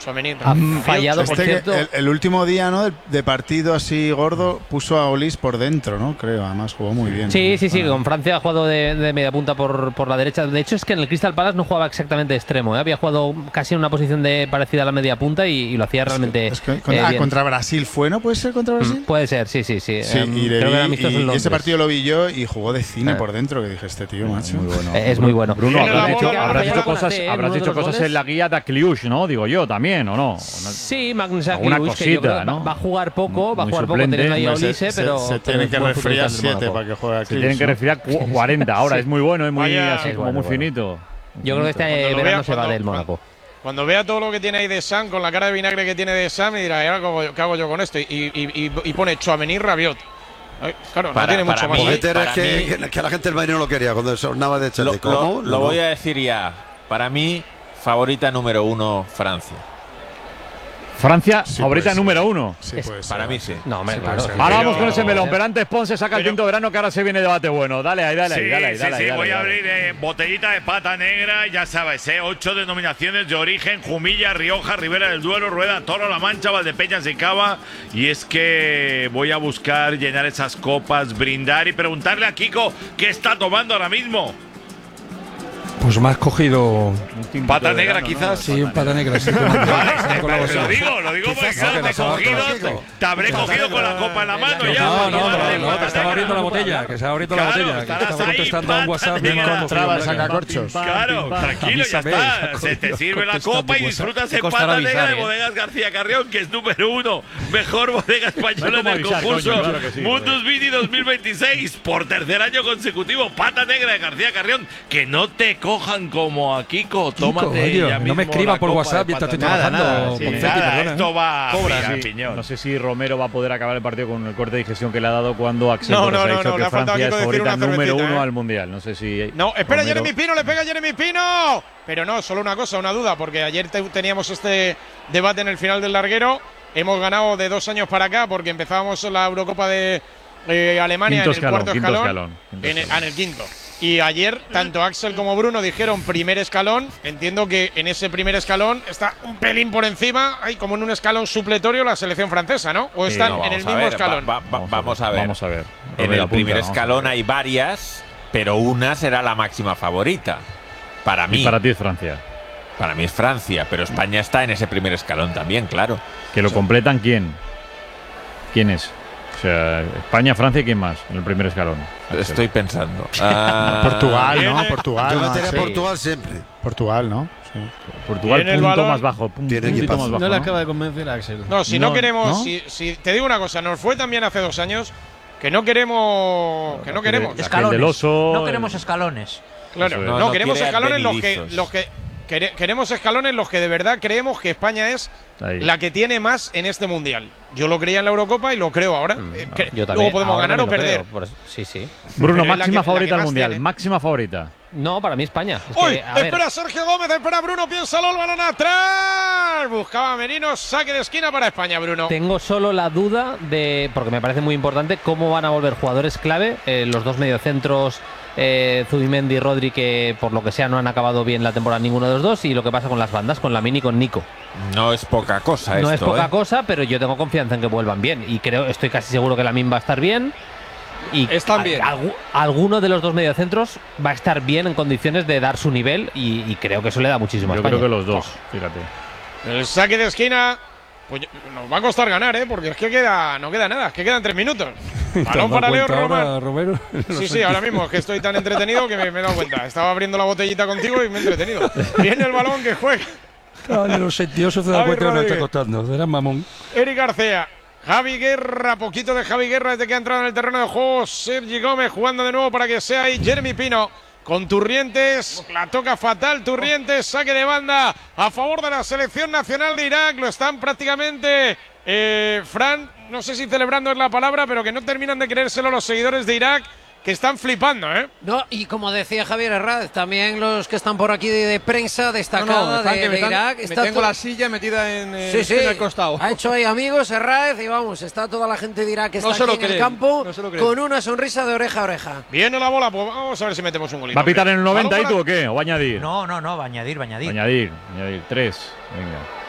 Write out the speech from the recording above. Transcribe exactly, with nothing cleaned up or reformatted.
Tchouaméni, ha fallado, este por cierto. El, el último día, ¿no? De, de partido así gordo, puso a Olís por dentro, ¿no? Creo, además jugó muy bien. Sí, ¿no? sí, sí, Para... con Francia ha jugado de, de media punta por, por la derecha. De hecho, es que en el Crystal Palace no jugaba exactamente de extremo, ¿eh? Había jugado casi en una posición de, parecida a la media punta y, y lo hacía realmente. Es que, es que, eh, ah, bien. contra Brasil fue, ¿no? ¿Puede ser contra Brasil? Mm, puede ser, sí, sí, sí. Sí, um, y, creo vi, que era amistoso en y, y Londres. ese partido lo vi yo y jugó de cine eh. por dentro, que dije, este tío, macho. Muy bueno. Es muy bueno. Bruno, Viene habrás la dicho, bola, habrás la dicho bola, cosas, ¿eh? habrás Uno de dicho los cosas goles. en la guía de Kliush, ¿no? Digo yo también, ¿o no? Sí, Magnus Alguna Akliush, que yo creo cosita, que ¿no? va a jugar poco, va a Muy jugar poco suplente. teniendo ahí a Se, Olise, se, pero se pero tiene es que buen resfriar futbolista del siete Mónaco. para que juegue aquí. Se tienen que resfriar cuarenta ahora, Sí. es muy bueno, es muy Vaya, así sí, como bueno, muy bueno. finito. Yo creo que este Cuando lo verano vea, se va cuando- del Mónaco. Cuando vea todo lo que tiene ahí de Sam, con la cara de vinagre que tiene de Sam, y dirá, ¿y ahora cómo- qué hago yo con esto? Y, y, y, y pone Tchouaméni Rabiot. Ay, claro, Para- no tiene para mucho más. mí- Poguete era para que, mí- que, que la gente del Madrid no lo quería cuando sonaba de Lo, Chelsea. lo- ¿Cómo? lo No, voy no. a decir ya. Para mí, favorita número uno, Francia. Francia, Sí, favorita puede ser. número uno. Sí, Es- puede ser. Para mí sí. No, hombre, Sí, claro. puede ser. Ahora Pero- vamos con ese melón, pero antes Ponce saca el Pero- tinto verano que ahora se viene debate bueno. Dale ahí, dale ahí, Sí, dale ahí, sí, dale ahí, sí, dale voy a ahí. abrir eh, botellita de pata negra, ya sabes, eh, ocho denominaciones de origen: Jumilla, Rioja, Ribera del Duero, Rueda, Toro, La Mancha, Valdepeñas y Cava. Y es que voy a buscar llenar esas copas, brindar y preguntarle a Kiko qué está tomando ahora mismo. Pues me has cogido. Un tintito Pata de negra, verano, quizás. Sí, un pata negra. Sí, con- Vale, con la lo botella. digo, lo digo porque Quizás claro, te he estaba cogido, otro. te, te habré cogido con la copa en la mano ya. No, no, no, Vale, no, pata te estaba negra. abriendo la botella, que se estaba abriendo la Claro, botella, que estarás estaba ahí, contestando a un pata WhatsApp. negra. me ha cogido Entraba el la botella. sacacorchos. Claro, tranquilo, ya Avísame, está. coño, Se te sirve la contestando copa y WhatsApp. disfrutas Te en costará pata negra avisar, de ¿eh? Bodegas García Carrión, que es número uno. Mejor bodega española No hay del como avisar, concurso coño, claro que sí, Mundus Vini dos mil veintiséis. Por tercer año consecutivo, pata negra de García Carrión. Que no te cojan como a Kiko. Tómate Kiko, ya no mismo me escribas la por copa WhatsApp de mientras pata estoy negra. trabajando. nada, Confetti, Sí, nada, perdona, ¿eh? esto va a Cobra, piña, sí. piñón. No sé si Romero va a poder acabar el partido con el corte de digestión que le ha dado cuando Axel No, Torres no, ha no, dicho no, le que ha faltado Francia Kiko es decir favorita una número cervecita, uno ¿eh? al Mundial. No sé si… No, espera, Romero- Jeremy Pino, le pega Jeremy Pino. Pero no, solo una cosa, una duda, porque ayer te- teníamos este debate en el final del larguero. Hemos ganado de dos años para acá, porque empezábamos la Eurocopa de eh, Alemania Quinto en el escalón, cuarto quinto escalón. escalón, quinto en, el, escalón. ah, en el quinto. Y ayer, tanto Axel como Bruno dijeron primer escalón. Entiendo que en ese primer escalón está un pelín por encima, hay como en un escalón supletorio la selección francesa, ¿no? O están No, en el vamos a mismo ver, escalón. va- va- vamos a ver. Vamos a ver. En Romero, el primer apunta, vamos a escalón ver. hay varias, pero una será la máxima favorita. Para mí. Y para ti es Francia. Para mí es Francia, pero España está en ese primer escalón también, claro. ¿Que lo completan quién? ¿Quién es? O sea, España, Francia y quién más en el primer escalón. Estoy pensando. Ah, Portugal, ¿no? Viene- Portugal. Yo ¿no? metería a Sí. Portugal siempre. Portugal, ¿no? Sí. Portugal, Tiene el punto balón. más bajo. Un Tiene puntito equipazo. más bajo. No le ¿no? acaba de convencer a Axel. No, si no, No, queremos, ¿no? Si, si te digo una cosa, nos fue también hace dos años que no queremos, que no queremos. Aquel Escalones. del oso, No el- queremos escalones. Claro, Eso es. no, No, no queremos quiere escalones los que, advenedizos. los que quere- queremos escalones los que de verdad creemos que España es Ahí. la que tiene más en este mundial. Yo lo creía en la Eurocopa y lo creo ahora. Eh, que Yo también. luego podemos Ahora ganar o también lo perder. creo, por eso- sí, sí. Bruno, Pero es la máxima que- la favorita que al más Mundial. tiene. Máxima favorita. No, para mí España. Es ¡Uy! que, a ver, Espera Sergio Gómez, espera Bruno, piénsalo, el balón atrás. Buscaba Merino, saque de esquina para España, Bruno. tengo solo la duda de, porque me parece muy importante, cómo van a volver jugadores clave, eh, los dos mediocentros, eh, Zubimendi y Rodri, que por lo que sea no han acabado bien la temporada ninguno de los dos, y lo que pasa con las bandas, con Lamine y con Nico. No es poca cosa No esto, es poca ¿eh? cosa, pero yo tengo confianza en que vuelvan bien, y creo, estoy casi seguro que Lamine va a estar bien. Y Están a- bien. algu- alguno de los dos mediocentros va a estar bien en condiciones de dar su nivel, y, y creo que eso le da muchísimo a Yo España. creo que los dos, fíjate. El saque de esquina. Pues nos va a costar ganar, ¿eh? Porque es que queda, no queda nada, es que quedan tres minutos. ¿Te has Balón dado para Leo cuenta ahora, Román. Romero? No Sí, sé sí, qué- ahora mismo es que estoy tan entretenido que me, me he dado cuenta. Estaba abriendo la botellita contigo y me he entretenido. Viene el balón que juega. Ah, de los sentiosos se da Javi cuenta que no está Rodríguez. costando. Será mamón. Eric García. Javi Guerra, poquito de Javi Guerra desde que ha entrado en el terreno de juego. Sergi Gómez jugando de nuevo para que sea ahí Jeremy Pino. Con Turrientes, la toca fatal Turrientes, saque de banda a favor de la selección nacional de Irak. Lo están prácticamente, eh, Fran, no sé si celebrando es la palabra, pero que no terminan de creérselo los seguidores de Irak, que están flipando, ¿eh? No, y como decía Javier Herrad, también los que están por aquí de, de prensa destacada están de, que me de están- Irak. me está tengo to- la silla metida en, eh, Sí, sí, en el costado. ha hecho ahí amigos Herrad y vamos, está toda la gente de Irak que No está se lo aquí en el creen, campo no se lo creen. con una sonrisa de oreja a oreja. Viene la bola, pues vamos a ver si metemos un golito. ¿Va a pitar en el noventa y Balón tú para- o qué? ¿O va a añadir? No, no, no, va a añadir, va a añadir. Añadir, añadir. Tres. Venga.